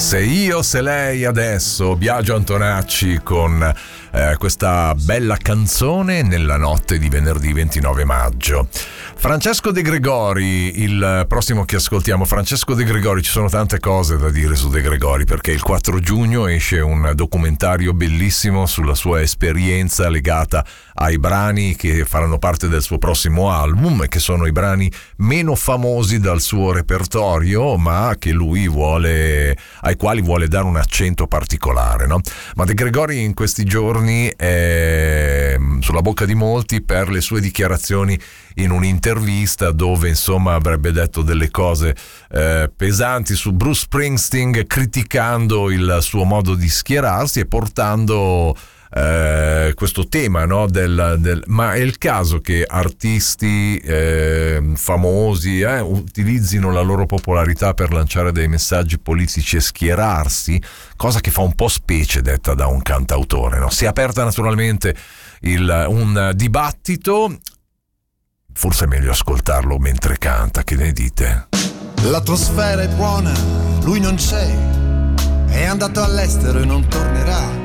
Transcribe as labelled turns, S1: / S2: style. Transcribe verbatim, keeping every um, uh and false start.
S1: Se io, se lei adesso, Biagio Antonacci con eh, questa bella canzone nella notte di venerdì ventinove maggio. Francesco De Gregori, il prossimo che ascoltiamo. Francesco De Gregori, ci sono tante cose da dire su De Gregori, perché il quattro giugno esce un documentario bellissimo sulla sua esperienza legata ai brani che faranno parte del suo prossimo album, che sono i brani meno famosi dal suo repertorio, ma che lui vuole, ai quali vuole dare un accento particolare, no? Ma De Gregori in questi giorni è sulla bocca di molti per le sue dichiarazioni in un'intervista dove insomma avrebbe detto delle cose eh, pesanti su Bruce Springsteen, criticando il suo modo di schierarsi e portando eh, questo tema, no, del, del ma è il caso che artisti eh, famosi eh, utilizzino la loro popolarità per lanciare dei messaggi politici e schierarsi, cosa che fa un po' specie detta da un cantautore, no? Si è aperta naturalmente il, un dibattito. Forse è meglio ascoltarlo mentre canta, che ne dite?
S2: L'atmosfera è buona, lui non c'è, è andato all'estero e non tornerà.